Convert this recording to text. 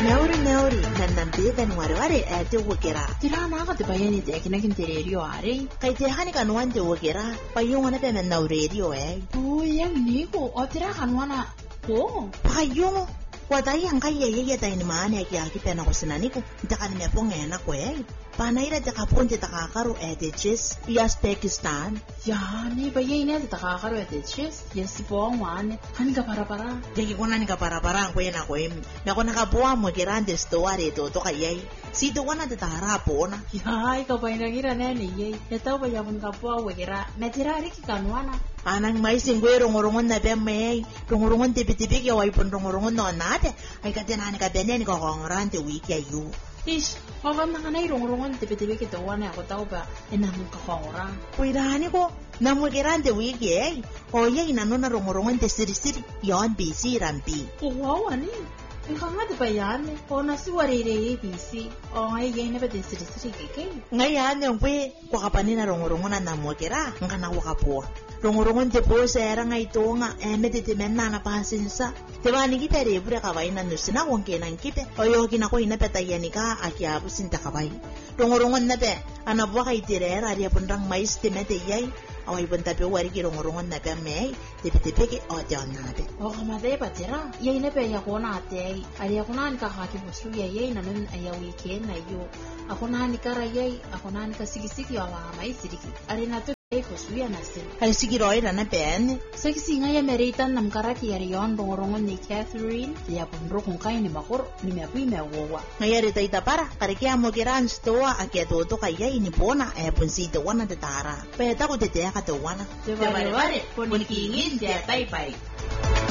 Meuri nanambi ben warware ate wukera. Tira na ka bayani te kinakin te radio are. Kai te hani kan wan te wukera. Payung wana pe men na radio Oh yang ni ko o tira kan wana ko. Payung wadai ang kaya yeye tay ni maane ki aki pe na ko sinani ko. Takan me ponge na ko Panaira te kapunte takakaru ate chis yas Pakistan. Ya ni bayani te takakaru ate chis yes bong wan hani ka para. Deki kona ni ka para ko na ko Na kona ka buwa mo kirande story to kayai. Si to wana te tahara pona. Ya ikaw pa inagira nene ye. Ito ba yapon ka po wekera. Metira riki kanwana. Anang may singwe rongorongon na be may rongorongon tipi-tipi kaya waipon rongorongon no nate. Ay katinani ka benen ko kongorante wiki ayu. Ish, ako mga nairong-rongon tipi-tipi kita wana ako tao ba inamong kakongora. Kuidahani ko namukirante wiki O yay nano na rongorongon te siri-siri yon busy rampi. Wow, ani. Ikaw nga diba yan? O nasiwarire busy. O ngay yay na ba te siri-siri kikay? Ngayon yung kwe wakapanin na rongorongon na namukira nga na wakapo. Rongorongon te po sa era nga ito nga meditimen na napahasinsa. Diba ni kipe rebure kaway na nusina kung kinang kipe. O yokin ako inapetayan ka akiabu sinta kaway. Rongorongon na be anabuwa kay tirera ria punrang mais timete yay. Away punta pe wari ki rongorongon na be may tipi-tipi ki o diyan na be. O kamade ba tira? Yay na be yako na ate. Ari ako na nikakibusu yay na nun ayaw weekend na iyo. Ako na nikarayay. Ako na nikasigi-sigi awa may siriki. Ari na to kusuya nasin. Ay sigiro ay na ben. Saksi nga ya meritan nam karaki yariyon rongorongon ni Catherine. Kaya punro kung kayo ni Makor ni Meapoy Mewawa. Ngayari tayo para karikiya mo kiran stoa akia toto kaya inipona punsito wana tatara. Pwede ako tetea katawana. Diba, punikingin siya tayo